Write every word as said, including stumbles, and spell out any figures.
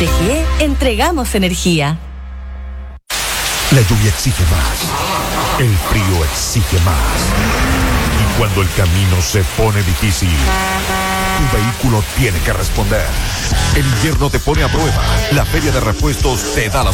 C G E, entregamos energía. La lluvia exige más. El frío exige más. Y cuando el camino se pone difícil, tu vehículo tiene que responder. El invierno te pone a prueba. La Feria de Repuestos te da la